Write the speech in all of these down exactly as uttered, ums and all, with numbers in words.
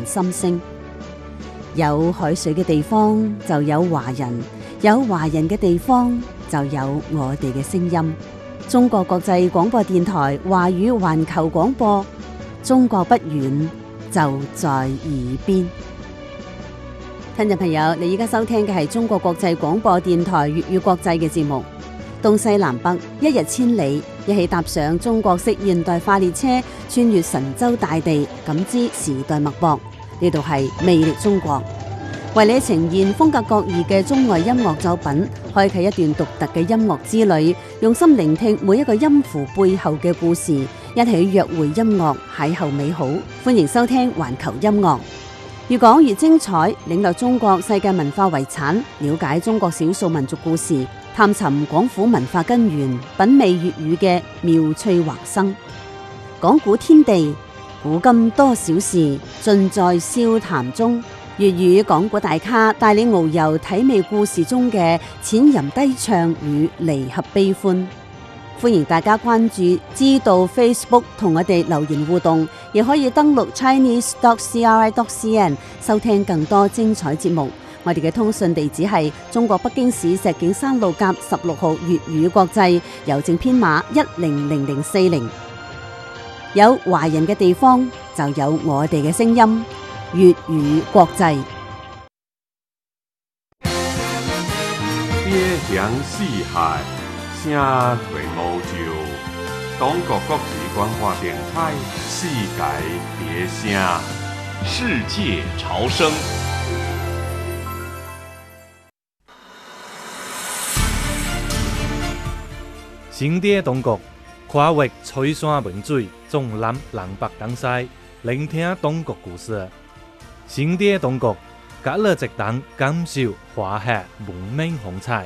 人心聲。有海水嘅地方就有華人，有華人嘅地方就有我哋嘅聲音。中國國際廣播電台華語環球廣播，中國不遠，就在耳邊。聽眾朋友，你而家收聽嘅係中國國際廣播電台粵語國際嘅節目。東西南北，一日千里，一起踏上中國式現代化列車，穿越神州大地，感知時代脈搏。呢度係魅力中國，為你呈現風格各異嘅中外音樂作品，開啟一段獨特嘅音樂之旅，用心聆聽每一個音符背後嘅故事，一起約會音樂，邂逅美好。歡迎收聽環球音樂，越講越精彩，領略中國世界文化遺產，了解中國少數民族故事，探尋廣府文化根源，品味粵語嘅妙趣橫生。講古天地，古今多少事，盡在笑談中。粵語講古大咖帶你遨遊體味故事中嘅淺吟低唱與離合悲歡。歡迎大家關注知道 Facebook 同我哋留言互動，亦可以登錄 chinese dot c r i dot c n 收聽更多精彩節目。我哋嘅通訊地址係中國北京市石景山路甲十六號粵語國際，郵政編碼一零零零四零。有華人嘅地方就有我哋嘅聲音，粵語國際。 邊鄉四海，聲退無就。中國國際廣播電台，世界別聲， 世界潮聲。 新地中國，跨越翠山文水，縱覽南北東西，聆聽中國故事。新地中國，隔了一檔感受華夏文明風采。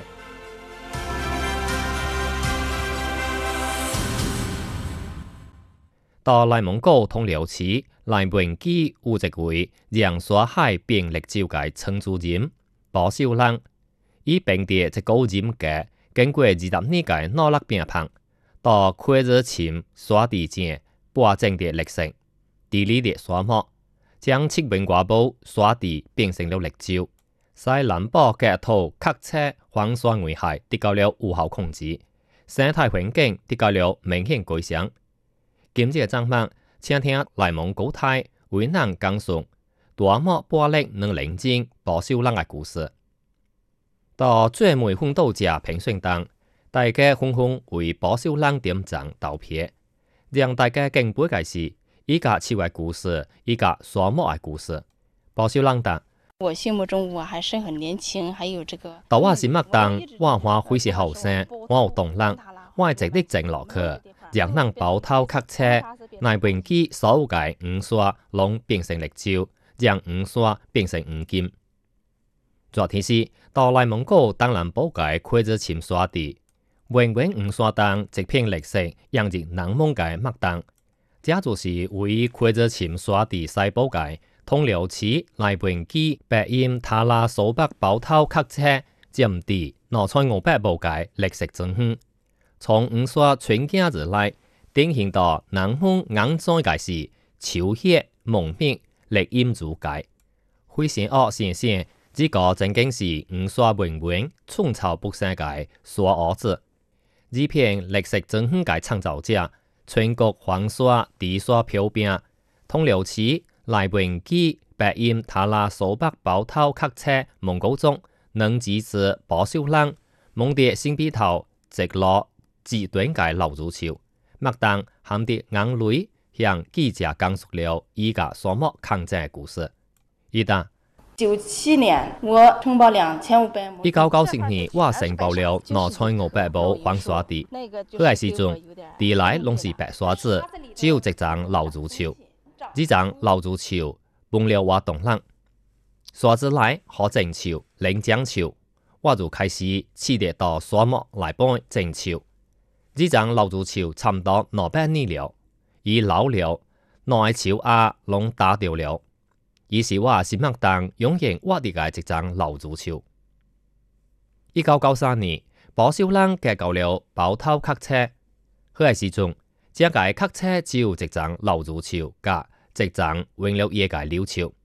到內蒙古通遼市內文基有一位讓沙海變歷朝嘅陳主任包秀蘭，以並地一個人嘅經過二十年嘅努力拼搏，到開始潛沙地前播種的歷史，地理的沙漠，將七名瓜布沙地變成了歷朝，使南部嘅土刻車荒山危害得到了有效控制，生態環境得到了明顯改善。今日嘅節目，請聽內蒙古台為咱講述大漠波力能領進包秀蘭嘅故事。到最美奮鬥者評選當，大家紛紛為包秀蘭點讚投票，讓大家敬佩嘅是一個奇怪故事，一個沙漠嘅故事。包秀蘭答： 我心目中我還是很年輕，還有這個。 到我心目當，我還會是後生，我有動力，我係值得靜落去，讓人包頭刻車，內文基所有嘅五沙攏變成歷朝，讓五沙變成五金。昨天是到內蒙古東南部嘅開始潛沙地，永遠五沙當一片綠色，洋溢南蒙嘅脈動。這就是為開始潛沙地西部嘅通遼市內文基白音塔拉蘇北包頭刻車佔地兩千五百畝嘅歷史證據。從五沙春景而來，典型到南蒙硬災嘅是潮血蒙面歷音主界，灰線惡線線。這個正經是五沙文文春草不生嘅沙兒子，呢片歷史證據嘅創造者，全國黃沙地沙漂邊，通遼市內文基白音塔拉蘇北包頭刻車蒙古中，能指指包秀蘭蒙地新鼻頭直落極端嘅老祖潮，麥當含啲眼淚向記者講述了依個沙漠抗戰嘅故事。一旦九七年，我承包兩千五百畝。 一九九四年，我承包了兩千五百畝黃沙地。嗰個時陣，地內攏是白沙子，只有一張老祖潮。呢張老祖潮幫了我動力。沙子內可種潮、領獎潮，我就開始試着到沙漠來幫種潮。呢張老祖潮差唔多兩百年了，已老了，內潮啊攏打掉了。於是我心目當擁有我哋嘅一張老祖潮。一九九三年，包秀蘭結構了包頭刻車，嗰個時陣，這個刻車只有一張老祖潮，加一張永樂夜嘅鳥潮。